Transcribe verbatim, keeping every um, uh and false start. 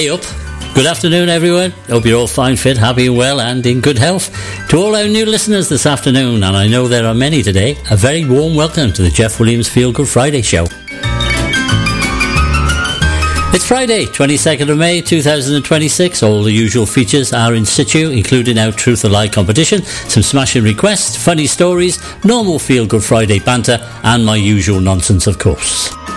Hey up. Good afternoon, everyone. Hope you're all fine, fit, happy and well and in good health. To all our new listeners this afternoon, and I know there are many today, a very warm welcome to the Jeff Williams Feel Good Friday show. It's Friday, twenty-second of May two thousand twenty-six. All the usual features are in situ, including our Truth or Lie competition, some smashing requests, funny stories, normal Feel Good Friday banter, and my usual nonsense, of course.